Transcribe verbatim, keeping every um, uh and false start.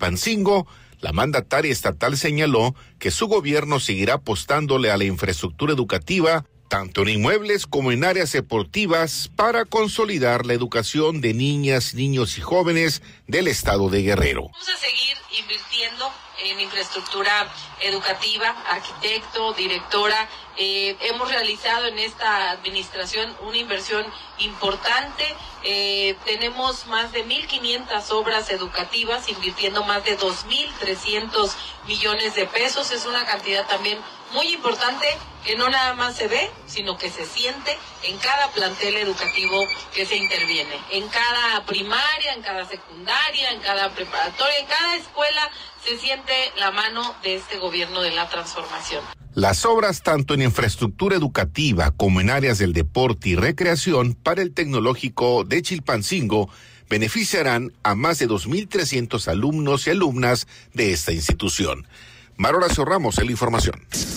Chilpancingo, la mandataria estatal señaló que su gobierno seguirá apostándole a la infraestructura educativa, tanto en inmuebles como en áreas deportivas, para consolidar la educación de niñas, niños y jóvenes del estado de Guerrero. Vamos a seguir invirtiendo en infraestructura educativa, arquitecto, directora. Eh, hemos realizado en esta administración una inversión importante. Eh, tenemos más de mil quinientas obras educativas, invirtiendo más de dos mil trescientos millones de pesos. Es una cantidad también muy importante que no nada más se ve, sino que se siente en cada plantel educativo que se interviene. En cada primaria, en cada secundaria, en cada preparatoria, en cada escuela se siente la mano de este gobierno de la transformación. Las obras tanto en infraestructura educativa como en áreas del deporte y recreación para el Tecnológico de Chilpancingo beneficiarán a más de dos mil trescientos alumnos y alumnas de esta institución. Mar Horacio Ramos, en la información.